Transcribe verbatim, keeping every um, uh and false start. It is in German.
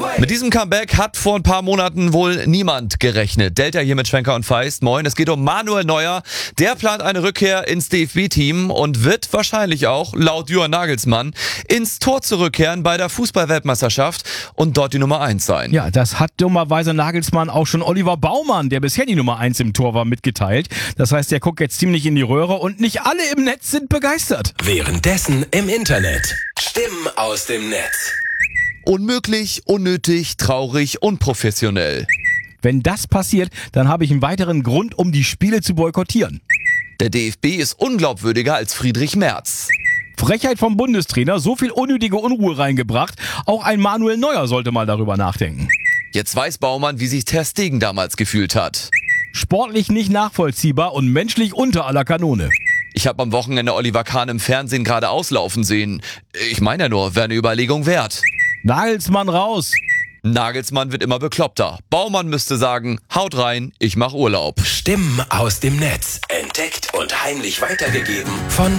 Mit diesem Comeback hat vor ein paar Monaten wohl niemand gerechnet. Delta hier mit Schwenker und Feist. Moin, es geht um Manuel Neuer. Der plant eine Rückkehr ins D F B-Team und wird wahrscheinlich auch, laut Julian Nagelsmann, ins Tor zurückkehren bei der Fußball-Weltmeisterschaft und dort die Nummer eins sein. Ja, das hat dummerweise Nagelsmann auch schon Oliver Baumann, der bisher die Nummer eins im Tor war, mitgeteilt. Das heißt, der guckt jetzt ziemlich in die Röhre und nicht alle im Netz sind begeistert. Währenddessen im Internet. Stimmen aus dem Netz. Unmöglich, unnötig, traurig, unprofessionell. Wenn das passiert, dann habe ich einen weiteren Grund, um die Spiele zu boykottieren. Der D F B ist unglaubwürdiger als Friedrich Merz. Frechheit vom Bundestrainer, so viel unnötige Unruhe reingebracht. Auch ein Manuel Neuer sollte mal darüber nachdenken. Jetzt weiß Baumann, wie sich Ter Stegen damals gefühlt hat. Sportlich nicht nachvollziehbar und menschlich unter aller Kanone. Ich habe am Wochenende Oliver Kahn im Fernsehen gerade auslaufen sehen. Ich meine ja nur, wäre eine Überlegung wert. Nagelsmann raus. Nagelsmann wird immer bekloppter. Baumann müsste sagen, haut rein, ich mach Urlaub. Stimmen aus dem Netz. Entdeckt und heimlich weitergegeben von